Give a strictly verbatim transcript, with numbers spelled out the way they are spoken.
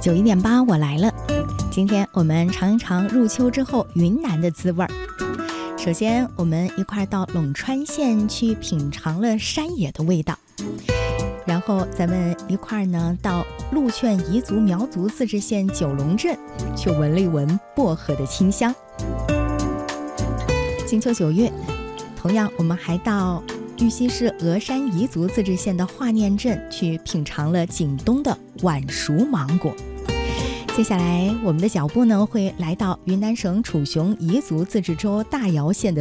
九一点八，我来了。今天我们尝一尝入秋之后云南的滋味儿。首先，我们一块到陇川县去品尝了山野的味道，然后咱们一块呢到鹿圈彝族苗族自治县九龙镇去闻了一闻薄荷的清香。金秋九月，同样我们还到玉溪市峨山彝族自治县的化念镇去品尝了景东的晚熟芒果。接下来我们的脚步呢会来到云南省楚雄彝族自治州大瑶县的